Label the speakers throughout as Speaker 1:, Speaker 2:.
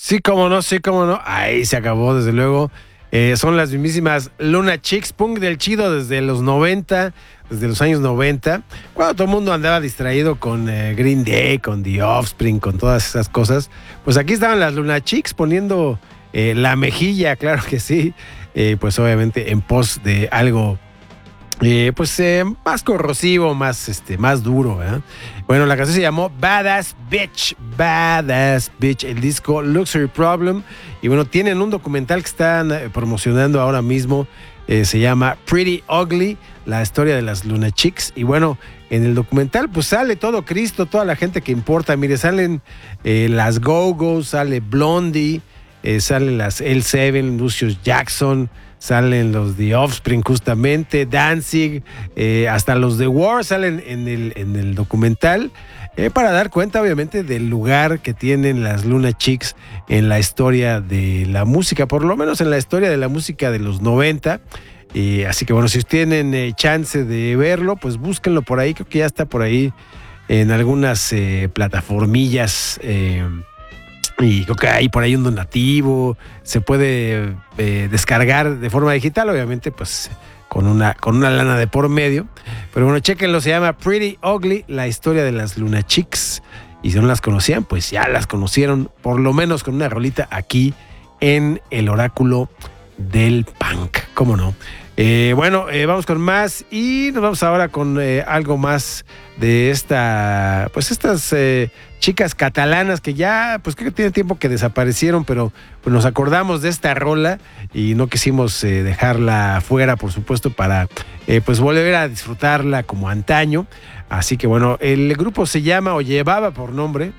Speaker 1: Sí, cómo no, sí, cómo no. Ahí se acabó, desde luego. Son las mismísimas Lunachicks, punk del chido desde los 90, desde los años 90, cuando todo el mundo andaba distraído con Green Day, con The Offspring, con todas esas cosas. Pues aquí estaban las Lunachicks poniendo la mejilla, claro que sí, pues obviamente en pos de algo más corrosivo, más duro, ¿verdad? Bueno, la canción se llamó Badass Bitch, el disco Luxury Problem. Y bueno, tienen un documental que están promocionando ahora mismo, se llama Pretty Ugly, la historia de las Lunachicks. Y bueno, en el documental pues sale todo Cristo, toda la gente que importa. Mire, salen las Go-Go, sale Blondie, salen las L7, Lucius Jackson, salen los The Offspring justamente, Danzig, hasta los The War salen en el documental, para dar cuenta obviamente del lugar que tienen las Lunachicks en la historia de la música, por lo menos en la historia de la música de los 90. Así que bueno, si tienen chance de verlo, pues búsquenlo por ahí, creo que ya está por ahí en algunas plataformillas. Y creo que hay por ahí un donativo, se puede descargar de forma digital, obviamente, pues con una lana de por medio. Pero bueno, chéquenlo, se llama Pretty Ugly, la historia de las Lunachicks. Y si no las conocían, pues ya las conocieron, por lo menos con una rolita aquí en el Oráculo del Punk. ¿Cómo no? Vamos con más y nos vamos ahora con algo más de estas chicas catalanas que ya, pues creo que tiene tiempo que desaparecieron, pero pues nos acordamos de esta rola y no quisimos dejarla fuera, por supuesto, para pues volver a disfrutarla como antaño. Así que bueno, el grupo se llama, o llevaba por nombre,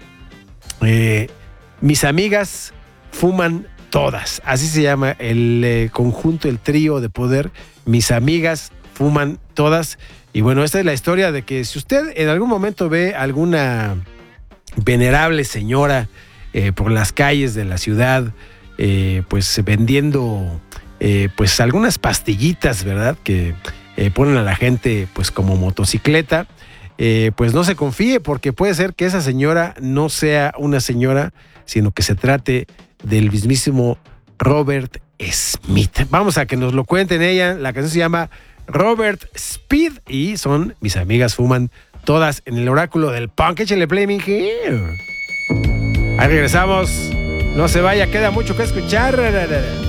Speaker 1: Mis Amigas Fuman Todas. Así se llama el conjunto, el trío de poder, Mis Amigas Fuman Todas. Y bueno, esta es la historia de que si usted en algún momento ve alguna venerable señora por las calles de la ciudad, pues vendiendo pues algunas pastillitas, ¿verdad? Que ponen a la gente pues como motocicleta, pues no se confíe, porque puede ser que esa señora no sea una señora, sino que se trate del mismísimo Robert Smith. Vamos a que nos lo cuenten ella. La canción se llama Robert Speed y son Mis Amigas Fuman Todas en el Oráculo del Punk. Échale play, mi here. Ahí regresamos. No se vaya, queda mucho que escuchar.